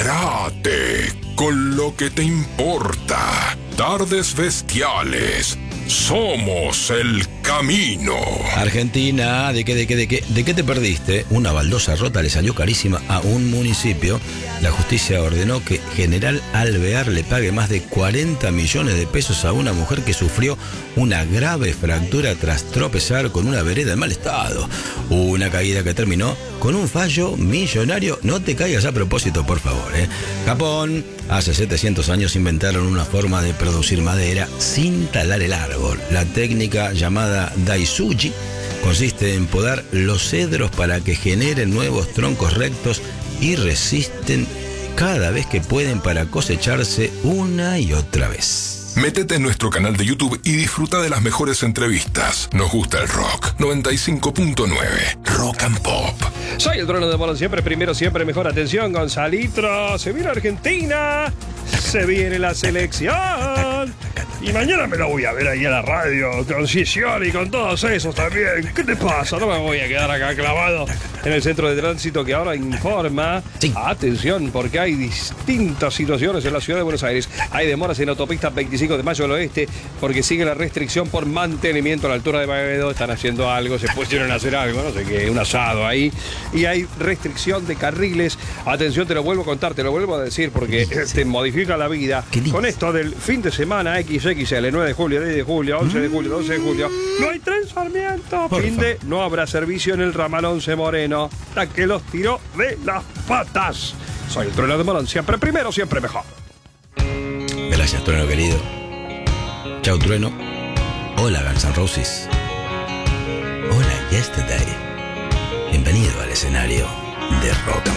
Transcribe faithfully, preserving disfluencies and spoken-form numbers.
Prepárate con lo que te importa. Tardes Bestiales. Somos el camino. Argentina, ¿de qué, de qué, de qué, de qué te perdiste? Una baldosa rota le salió carísima a un municipio. La justicia ordenó que General Alvear le pague más de cuarenta millones de pesos a una mujer que sufrió una grave fractura tras tropezar con una vereda en mal estado. Una caída que terminó con un fallo millonario. No te caigas a propósito, por favor, ¿eh? Japón, hace setecientos años inventaron una forma de producir madera sin talar el árbol. La técnica llamada Daisuji consiste en podar los cedros para que generen nuevos troncos rectos y resisten cada vez que pueden para cosecharse una y otra vez. Métete en nuestro canal de YouTube y disfruta de las mejores entrevistas. Nos gusta el rock. noventa y cinco punto nueve Rock and Pop. Soy el Trueno de Morón, siempre primero, siempre mejor. Atención, Gonzalitro. Se viene Argentina. Se viene la selección. Y mañana me lo voy a ver ahí a la radio, con Scioli y con todos esos también. ¿Qué te pasa? No me voy a quedar acá clavado en el centro de tránsito que ahora informa. Sí. Atención, porque hay distintas situaciones en la ciudad de Buenos Aires. Hay demoras en la autopista veinticinco de mayo del oeste, porque sigue la restricción por mantenimiento a la altura de Baedo. Están haciendo algo, se pusieron a hacer algo, no sé qué, un asado ahí. Y hay restricción de carriles. Atención, te lo vuelvo a contar, te lo vuelvo a decir, porque te modifica la vida. Con esto del fin de semana X X L, nueve de julio, diez de julio, once de julio, doce de julio, no hay tren Sarmiento. Fin de, no habrá servicio en el ramal once Moreno, la que los tiró de las patas. Soy el Trueno de Morón, siempre primero, siempre mejor. Gracias, Trueno querido. Chau, Trueno. Hola, Guns N' Roses. Hola, Yesterday. Bienvenido al escenario de Rock and